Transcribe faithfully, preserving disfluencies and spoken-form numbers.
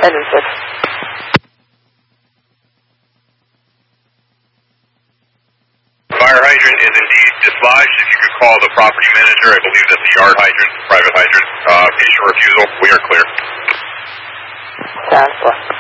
Edmondson. Fire hydrant is indeed dislodged. If you could call the property manager, I believe that's a yard hydrant, private hydrant. Uh, patient refusal, we are clear. Sounds good.